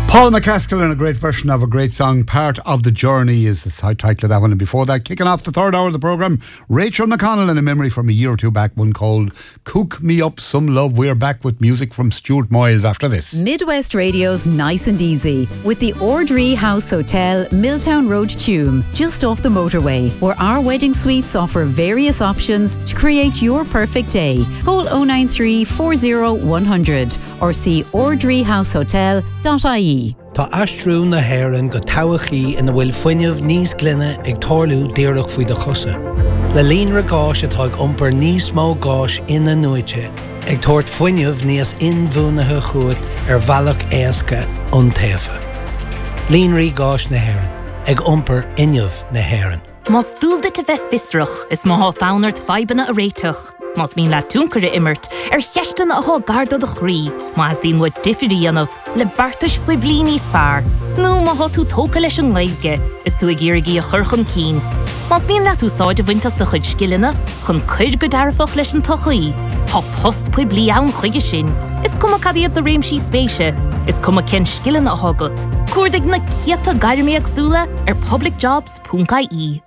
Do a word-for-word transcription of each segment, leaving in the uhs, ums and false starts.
Paul McCaskill in a great version of a great song. Part of the Journey is the title of that one. And before that, kicking off the third hour of the programme, Rachel McConnell in a memory from a year or two back, one called Cook Me Up Some Love. We're back with music from Stuart Moyles after this. Midwest Radio's Nice and Easy with the Ordree House Hotel, Milltown Road, Tuam, just off the motorway, where our wedding suites offer various options to create your perfect day. Call oh nine three, four oh, one hundred or see ordree house hotel dot I E. Tá astrú na haireann go towachaí ina bhfuil fuinneamh níos glynne ag tarlú díreach faoi de chusa. Le líon ra gáis atá ag iompar níos mó gáis ina nuaite, ag tuairt fuinneamh níos inmhúnathe chuat ar bhealach éasca iontaofa. Líon rí gáis na haireann, ag iompar inneamh na haireann. Mas dúlda te bheith fisrach is má há fánart faibanna a réiteach. Mas mín le túncar a immert ar cheistan a há garda de chrí, mas dín mud difirí anmh le bartas fli blí níos fearr. Nó má há tú tóca leis an laibge, is tú ag iargaí a churchan cín. Mas mín le tú sáid a bhaintas de chuid scillinne, chun chuid go darfach leis an tochaí. Tá post pwy blí ann chuige sin. Is cum a cadiad de réimsí spéise, is cum a cin scillan a hágat. Cuairdig na ciata gairimí agsúla ar publicjobs dot I E.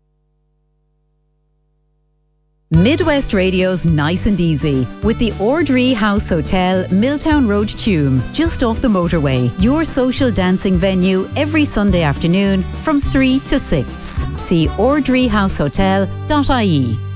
Midwest Radio's Nice and Easy with the Ordree House Hotel, Milltown Road, Tuam, just off the motorway. Your social dancing venue every Sunday afternoon from three to six. See ordree house hotel dot I E.